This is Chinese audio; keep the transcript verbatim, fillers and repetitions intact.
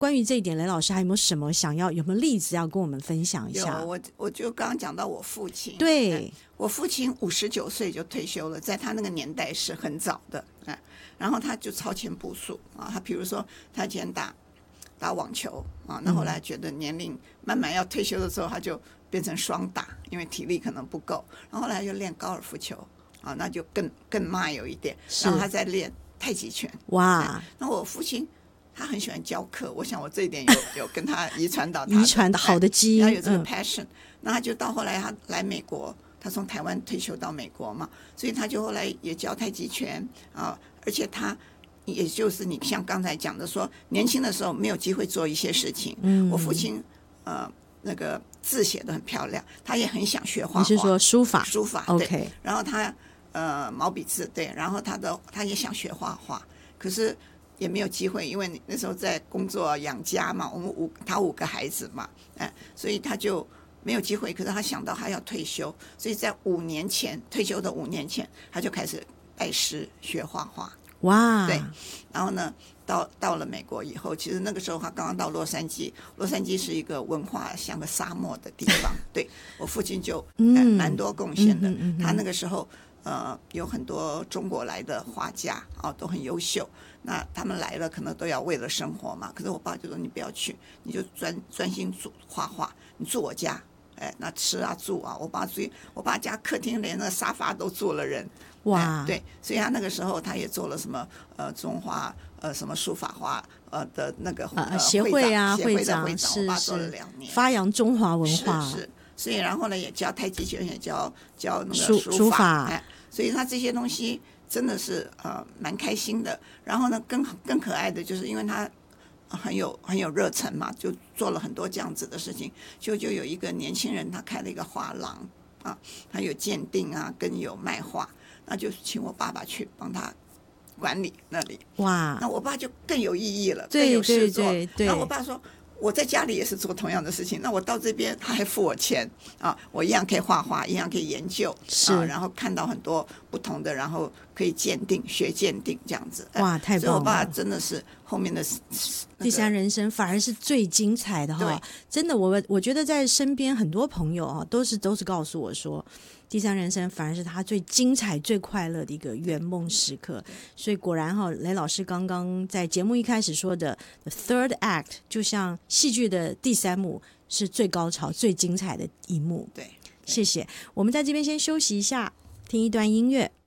关于这一点，雷老师还有没有什么想要有没有例子要跟我们分享一下？ 有，我我就刚刚讲到我父亲， 对、 嗯、我父亲五十九岁就退休了，在他那个年代是很早的，嗯、然后他就超前部署啊，他比如说他以前打打网球啊，那后来觉得年龄慢慢要退休的时候，他就变成双打，因为体力可能不够，然后后来又练高尔夫球啊，那就更更慢有一点，然后他再练太极拳。 哇， 那我父亲他很喜欢教课，我想我这一点有有跟他遗传到他遗传的好的基因， 他有这个 passion、嗯、那他就到后来他来美国，他从台湾退休到美国嘛，所以他就后来也教太极拳啊，而且他也就是你像刚才讲的说，年轻的时候没有机会做一些事情。嗯，我父亲呃那个字写得很漂亮，他也很想学画画。 你是说书法？ 书法 ，OK。 然后他呃毛笔字对，然后他的他也想学画画，可是也没有机会，因为那时候在工作养家嘛，我们五他五个孩子嘛，哎，所以他就没有机会。可是他想到他要退休，所以在五年前退休的五年前，他就开始拜师学画画。 哇， 对，然后呢，到到了美国以后，其实那个时候他刚刚到洛杉矶，洛杉矶是一个文化像个沙漠的地方，对我父亲就、嗯呃、蛮多贡献的、嗯嗯嗯。他那个时候呃有很多中国来的画家啊、哦，都很优秀。那他们来了，可能都要为了生活嘛。可是我爸就说你不要去，你就专专心做画画，你住我家。哎，那吃啊住啊，我爸住我爸家客厅连那沙发都住了人。 哇、 哎，对，所以他那个时候他也做了什么呃中华呃什么书法画呃的那个、呃、 协会啊会长会长，我爸做了两年， 发扬中华文化是是，所以然后呢也教太极拳，也教教那个书书法，法哎，所以他这些东西真的是呃蛮开心的。然后呢更更可爱的就是因为他很有很有热忱嘛，就做了很多这样子的事情。就就有一个年轻人，他开了一个画廊啊，他有鉴定啊，跟有卖画，那就请我爸爸去帮他管理那里。 哇， 那我爸就更有意义了， 对更有事做。 对对对， 然后我爸说，我在家里也是做同样的事情，那我到这边他还付我钱啊，我一样可以画画，一样可以研究， 是、 啊，然后看到很多不同的，然后可以鉴定、学鉴定这样子。 哇，太棒了！ 所以我爸真的是后面的、 那個、第三人生反而是最精彩的哈！真的，我我觉得在身边很多朋友啊，都是都是告诉我说，第三人生反而是他最精彩、最快乐的一个圆梦时刻。所以果然哈，雷老师刚刚在节目一开始说的 ，the third act 就像戏剧的第三幕是最高潮、最精彩的一幕。 对， 谢谢。我们在这边先休息一下，听一段音乐。